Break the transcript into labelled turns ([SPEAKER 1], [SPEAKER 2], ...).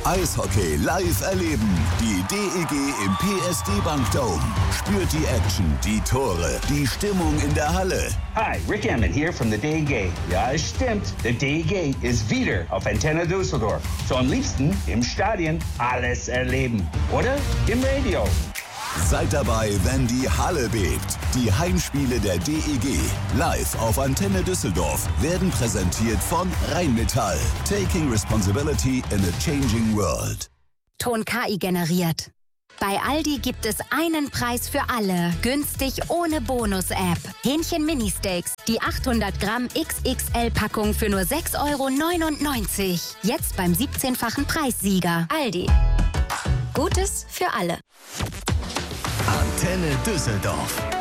[SPEAKER 1] Eishockey live erleben. Die DEG im PSD Bank Dome. Spürt die Action, die Tore, die Stimmung in der Halle.
[SPEAKER 2] Hi, Rick Emmett here from the DEG. Ja, es stimmt. Der DEG ist wieder auf Antenne Düsseldorf. So am liebsten im Stadion alles erleben. Oder im Radio.
[SPEAKER 1] Seid dabei, wenn die Halle bebt. Die Heimspiele der DEG live auf Antenne Düsseldorf werden präsentiert von Rheinmetall. Taking responsibility in a changing world.
[SPEAKER 3] Ton KI generiert. Bei Aldi gibt es einen Preis für alle. Günstig ohne Bonus-App. Hähnchen Mini-Steaks. Die 800 Gramm XXL-Packung für nur 6,99 €. Jetzt beim 17-fachen Preissieger. Aldi. Gutes für alle.
[SPEAKER 1] Antenne Düsseldorf.